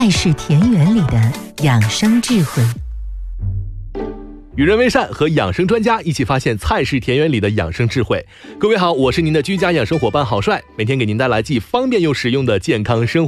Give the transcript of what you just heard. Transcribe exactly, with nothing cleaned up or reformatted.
菜市田园里的养生智慧。 与人为善，和养生专家一起发现菜市田园里的养生智慧。各位好，我是您的居家养生伙伴郝帅，每天给您带来既方便又实用的健康生活